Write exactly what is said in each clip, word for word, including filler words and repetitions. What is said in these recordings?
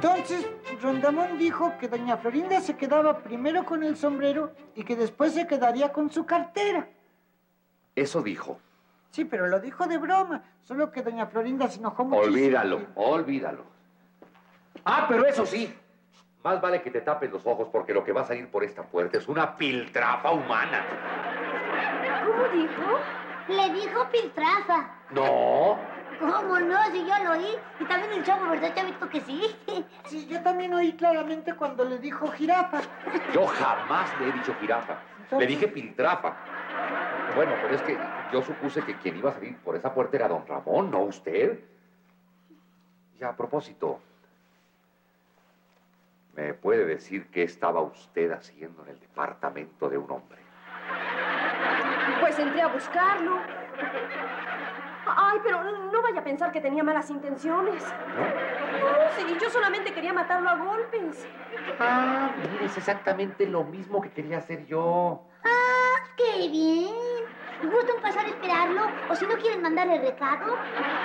Entonces, Rondamón dijo que doña Florinda se quedaba primero con el sombrero y que después se quedaría con su cartera. Eso dijo. Sí, pero lo dijo de broma. Solo que doña Florinda se enojó muchísimo. Olvídalo, olvídalo. Ah, pero eso sí. Más vale que te tapes los ojos porque lo que va a salir por esta puerta es una piltrafa humana. ¿Cómo dijo? Le dijo piltrafa. No. ¿Cómo no? Si yo lo oí. Y también el chavo, ¿verdad, chavito, que sí? Sí, yo también oí claramente cuando le dijo jirafa. Yo jamás le he dicho jirafa. Entonces... Le dije piltrafa. Bueno, pero es que yo supuse que quien iba a salir por esa puerta era don Ramón, no usted. Y a propósito, ¿me puede decir qué estaba usted haciendo en el departamento de un hombre? Pues entré a buscarlo. Ay, pero no vaya a pensar que tenía malas intenciones. ¿No? No, sí, yo solamente quería matarlo a golpes. Ah, mire, es exactamente lo mismo que quería hacer yo. ¡Ah, qué bien! ¿Gustan pasar a esperarlo? ¿O si no quieren mandarle recado?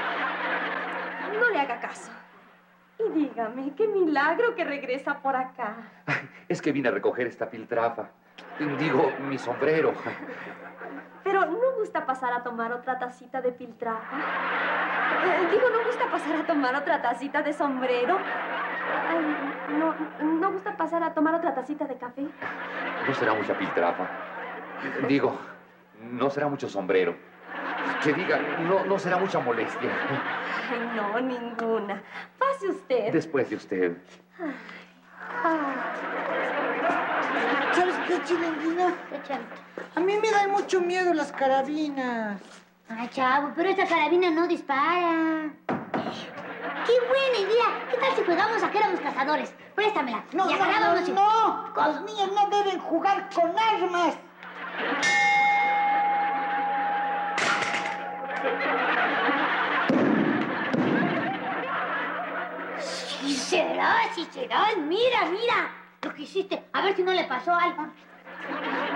No le haga caso. Y dígame, qué milagro que regresa por acá. Ay, es que vine a recoger esta piltrafa. Digo, mi sombrero. Pero ¿no gusta pasar a tomar otra tacita de piltrafa? Eh, digo, ¿no gusta pasar a tomar otra tacita de sombrero? Ay, no, ¿no gusta pasar a tomar otra tacita de café? No será mucha piltrafa. Digo, no será mucho sombrero. Que diga, no, no será mucha molestia. Ay, no, ninguna. Pase usted. Después de usted. Ay. Ay. ¿Sabes qué, Chilenguina? ¿Qué, chavito? A mí me dan mucho miedo las carabinas. Ay, chavo, pero esta carabina no dispara. ¡Qué buena idea! ¿Qué tal si jugamos a que éramos cazadores? Préstamela. No, y no, agarrábamos no, y... no. Los niños no deben jugar con armas. Sí será, sí será. Mira, mira lo que hiciste. A ver si no le pasó algo.